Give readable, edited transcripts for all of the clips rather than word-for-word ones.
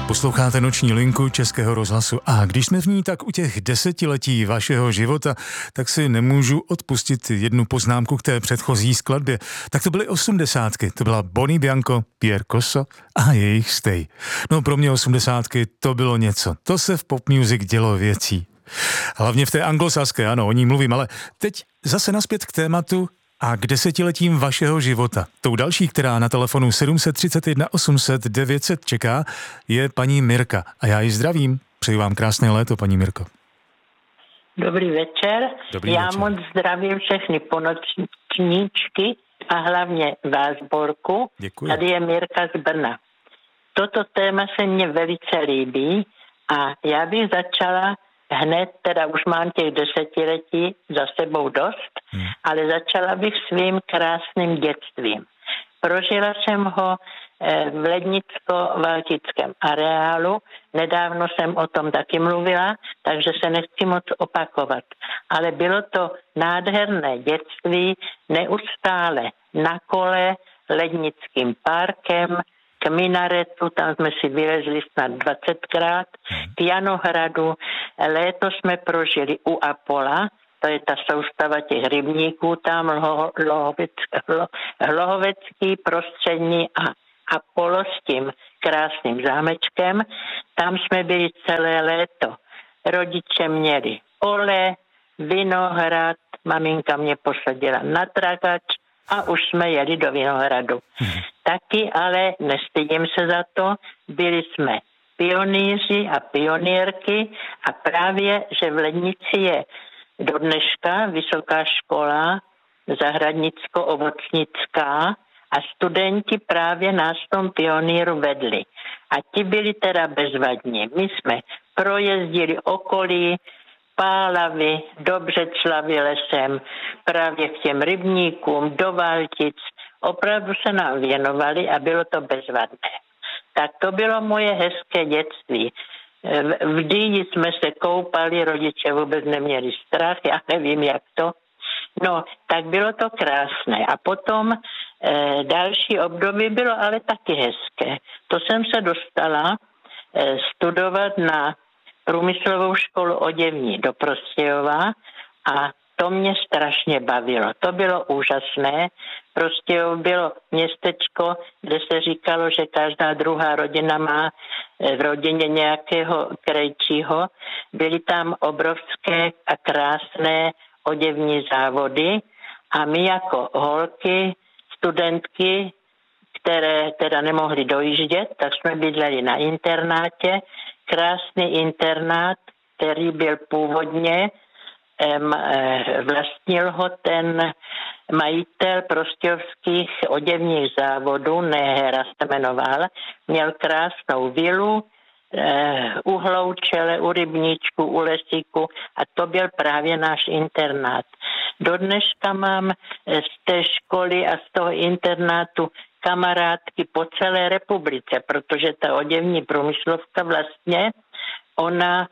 Posloucháte Noční linku Českého rozhlasu a když jsme v ní tak u těch 10letí vašeho života, tak si nemůžu odpustit jednu poznámku k té předchozí skladbě. Tak to byly 80. To byla Bonnie Bianco, Pierre Cosso a jejich Stay. No pro mě 80. to bylo něco. To se v pop music dělo věcí. Hlavně v té anglosaské, ano, o ní mluvím, ale teď zase nazpět k tématu a k 10letím vašeho života. Tou další, která na telefonu 731 800 900 čeká, je paní Mirka. A já ji zdravím. Přeji vám krásné léto, paní Mirko. Dobrý večer. Já moc zdravím všechny ponočníčky a hlavně vás, Borku. Děkuji. Tady je Mirka z Brna. Toto téma se mně velice líbí a já bych začala hned, teda už mám těch 10letí za sebou dost, ale začala bych svým krásným dětstvím. Prožila jsem ho v Lednicko-Valtickém areálu, nedávno jsem o tom taky mluvila, takže se nechci moc opakovat. Ale bylo to nádherné dětství, neustále na kole, Lednickým parkem, k minaretu, tam jsme si vylezli snad 20krát, k Janohradu, léto jsme prožili u Apola, to je ta soustava těch rybníků tam, Hlohovecký, Prostřední a Apollo s tím krásným zámečkem. Tam jsme byli celé léto. Rodiče měli ole, Vinohrad, maminka mě posadila na tragač a už jsme jeli do Vinohradu. Taky, ale nestydím se za to, byli jsme pionýři a pionýrky a právě, že v Lednici je do dneška vysoká škola zahradnicko-ovocnická a studenti právě nás v tom pionýru vedli. A ti byli teda bezvadní. My jsme projezdili okolí Pálavy, do Břeclavy lesem, právě k těm rybníkům, do Valtic. Opravdu se nám věnovali a bylo to bezvadné. Tak to bylo moje hezké dětství. V Dýni jsme se koupali, rodiče vůbec neměli strach, já nevím jak to. No, tak bylo to krásné. A potom další období bylo ale taky hezké. To jsem se dostala studovat na průmyslovou školu oděvní do Prostějova a to mě strašně bavilo. To bylo úžasné. Prostějov bylo městečko, kde se říkalo, že každá druhá rodina má v rodině nějakého krejčího. Byly tam obrovské a krásné oděvní závody a my jako holky, studentky, které teda nemohly dojíždět, tak jsme bydleli na internátě. Krásný internát, který byl původně, vlastnil ho ten majitel prostějovských oděvních závodů, Nehera se jmenoval, měl krásnou vilu, u Hloučele, u Rybníčku, u Lesíku a to byl právě náš internát. Do dneška mám z té školy a z toho internátu kamarádky po celé republice, protože ta oděvní průmyslovka vlastně, ona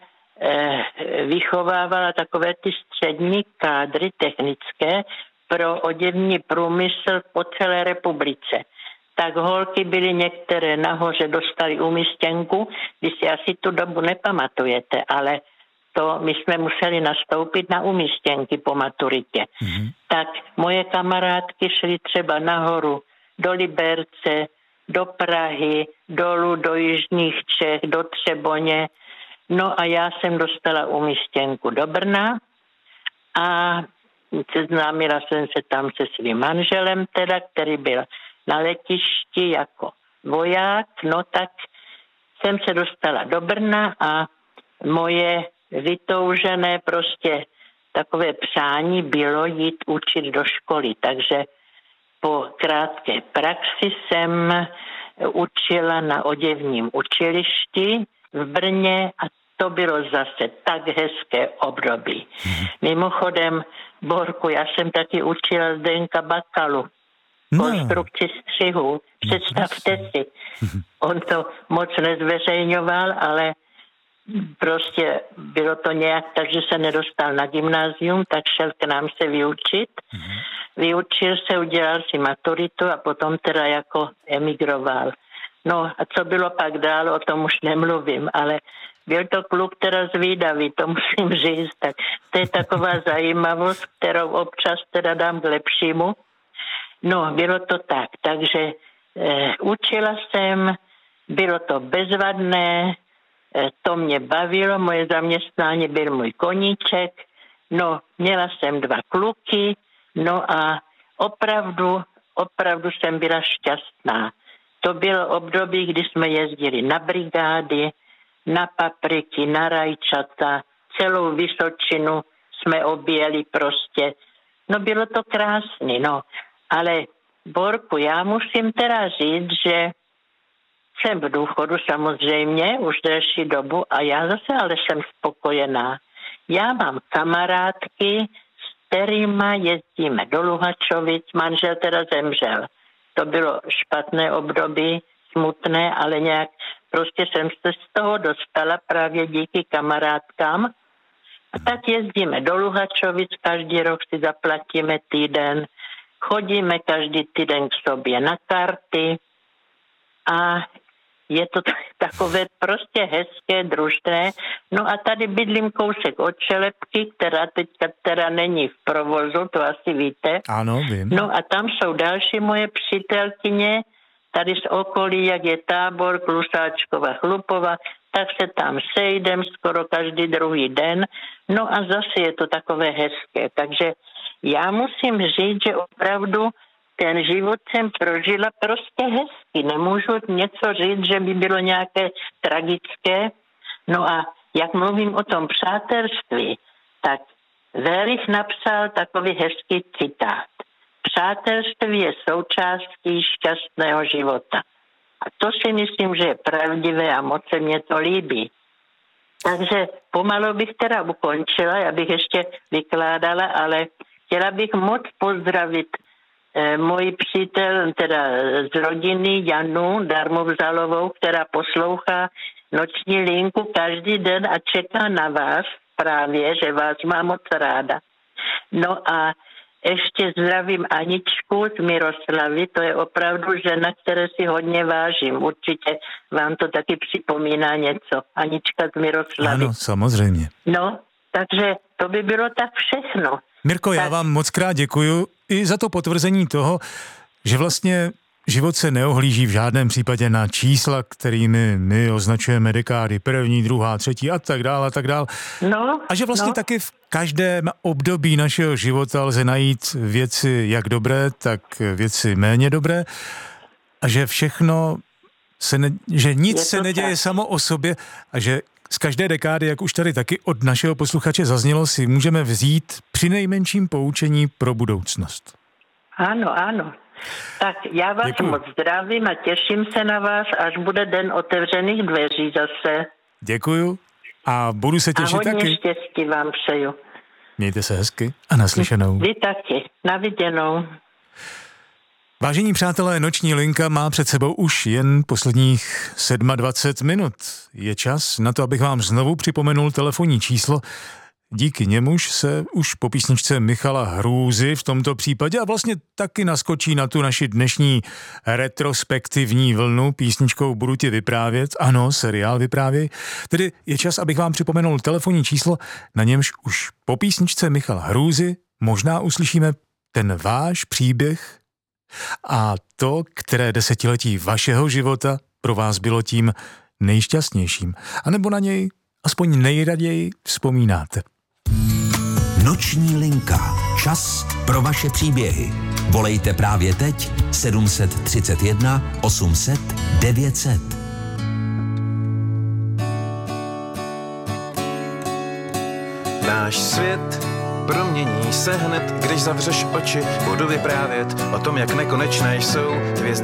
vychovávala takové ty střední kádry technické pro oděvní průmysl po celé republice. Tak holky byly některé nahoře, dostali umístěnku, vy si asi tu dobu nepamatujete, ale to my jsme museli nastoupit na umístěnky po maturitě. Tak moje kamarádky šly třeba nahoru do Liberce, do Prahy, dolů do jižních Čech, do Třeboně. No a já jsem dostala umístěnku do Brna a seznámila jsem se tam se svým manželem, teda, který byl na letišti jako voják. No tak jsem se dostala do Brna a moje vytoužené prostě takové přání bylo jít učit do školy. Takže po krátké praxi jsem učila na oděvním učilišti v Brně a to bylo zase tak hezké období. Mimochodem, Borku, já jsem taky učila Zdenka Bakalu konstrukci střihů. Představte si. On to moc nezveřejňoval, ale prostě bylo to nějak tak, že se nedostal na gymnázium, tak šel k nám se vyučit. Vyučil se, udělal si maturitu a potom teda jako emigroval. No a co bylo pak dál, o tom už nemluvím, ale byl to kluk teda zvídavý, to musím říct, tak to je taková zajímavost, kterou občas teda dám k lepšímu. No, bylo to tak, takže učila jsem, bylo to bezvadné, to mě bavilo, moje zaměstnání byl můj koníček, no, měla jsem 2 kluky, no a opravdu jsem byla šťastná. To bylo období, kdy jsme jezdili na brigády, na papriky, na rajčata, celou Vysočinu jsme objeli prostě. No bylo to krásný, no. Ale Borku, já musím teda říct, že jsem v důchodu samozřejmě už delší dobu a já zase ale jsem spokojená. Já mám kamarádky, s kterýma jezdíme do Luhačovic, manžel teda zemřel. To bylo špatné období, smutné, ale nějak prostě jsem se z toho dostala právě díky kamarádkám. A tak jezdíme do Luhačovic, každý rok si zaplatíme týden, chodíme každý týden k sobě na karty a je to takové prostě hezké, družné. No a tady bydlím kousek od Čelepky, která teďka teda není v provozu, to asi víte. Ano, vím. No a tam jsou další moje přítelkyně, tady z okolí, jak je Tábor, Klusáčkova, Chlupova, tak se tam sejdem skoro každý druhý den. No a zase je to takové hezké. Takže já musím říct, že opravdu ten život jsem prožila prostě hezky. Nemůžu něco říct, že by bylo nějaké tragické. No a jak mluvím o tom přátelství, tak Wellich napsal takový hezký citát. Přátelství je součástí šťastného života. A to si myslím, že je pravdivé a moc se mně to líbí. Takže pomalu bych teda ukončila, já bych ještě vykládala, ale chtěla bych moc pozdravit moji přítel, teda z rodiny Janu Darmovzalovou, která poslouchá Noční linku každý den a čeká na vás právě, že vás má moc ráda. No a ještě zdravím Aničku z Miroslavy, to je opravdu žena, které si hodně vážím. Určitě vám to taky připomíná něco. Anička z Miroslavy. Ano, samozřejmě. No, takže to by bylo tak všechno. Mirko, já vám moc krát děkuju i za to potvrzení toho, že vlastně život se neohlíží v žádném případě na čísla, kterými my označujeme dekády, 1., 2., 3. a tak dále, a tak dále. No, a že vlastně taky v každém období našeho života lze najít věci jak dobré, tak věci méně dobré a že všechno že nic se neděje samo o sobě a že z každé dekády, jak už tady taky od našeho posluchače zaznělo, si můžeme vzít přinejmenším poučení pro budoucnost. Ano, ano. Tak já vás moc zdravím a těším se na vás, až bude den otevřených dveří zase. Děkuju a budu se těšit taky. A hodně štěstí vám přeju. Mějte se hezky a naslyšenou. Vy taky. Na viděnou. Vážení přátelé, Noční linka má před sebou už jen posledních 27 minut. Je čas na to, abych vám znovu připomenul telefonní číslo. Díky němuž se už po písničce Michala Hrůzy v tomto případě a vlastně taky naskočí na tu naši dnešní retrospektivní vlnu písničkou Budu ti vyprávět. Ano, seriál Vyprávěj. Tedy je čas, abych vám připomenul telefonní číslo, na němž už po písničce Michala Hrůzy možná uslyšíme ten váš příběh a to, které desetiletí vašeho života pro vás bylo tím nejšťastnějším, anebo na něj aspoň nejraději vzpomínáte. Noční linka. Čas pro vaše příběhy. Volejte právě teď 731 800 900. Náš svět promění se hned, když zavřeš oči. Budu vyprávět o tom, jak nekonečné jsou hvězdy